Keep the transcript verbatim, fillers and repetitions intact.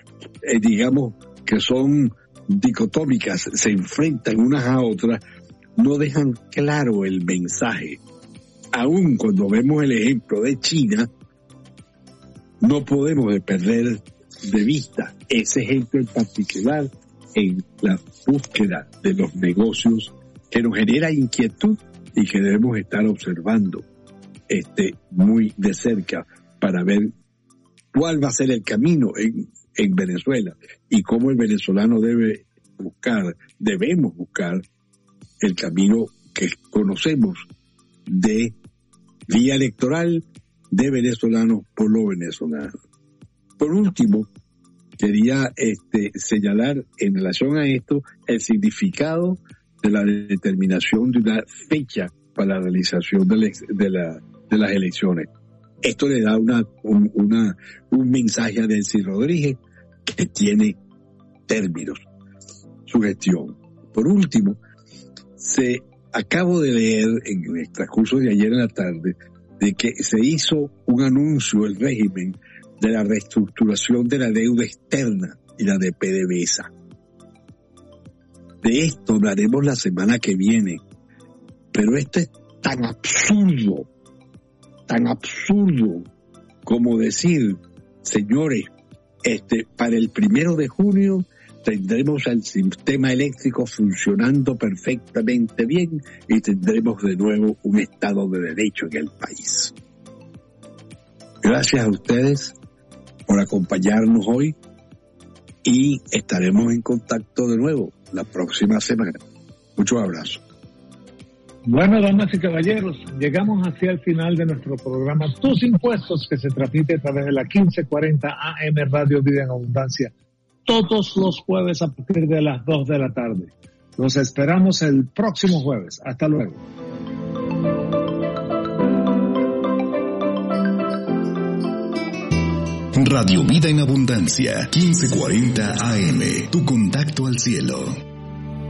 eh, digamos, que son dicotómicas, se enfrentan unas a otras, no dejan claro el mensaje. Aún cuando vemos el ejemplo de China, no podemos perder de vista ese ejemplo en particular en la búsqueda de los negocios que nos genera inquietud y que debemos estar observando este, muy de cerca para ver cuál va a ser el camino en, en Venezuela y cómo el venezolano debe buscar, debemos buscar el camino que conocemos de vía electoral de venezolanos por los venezolanos. Por último, quería este, señalar en relación a esto el significado de la determinación de una fecha para la realización de, la, de, la, de las elecciones. Esto le da una, un, una, un mensaje a Delcy Rodríguez que tiene términos, su gestión. Por último, se acabo de leer en el transcurso de ayer en la tarde de que se hizo un anuncio el régimen de la reestructuración de la deuda externa y la de PDVSA. De esto hablaremos la semana que viene, pero esto es tan absurdo, tan absurdo como decir, señores, este, para el primero de junio tendremos el sistema eléctrico funcionando perfectamente bien y tendremos de nuevo un Estado de Derecho en el país. Gracias a ustedes por acompañarnos hoy y estaremos en contacto de nuevo la próxima semana. Muchos abrazos. Bueno, damas y caballeros, llegamos hacia el final de nuestro programa Tus Impuestos, que se transmite a través de la quince cuarenta A M Radio Vida en Abundancia, todos los jueves a partir de las dos de la tarde. Los esperamos el próximo jueves. Hasta luego. Radio Vida en Abundancia, quince cuarenta A M, tu contacto al cielo.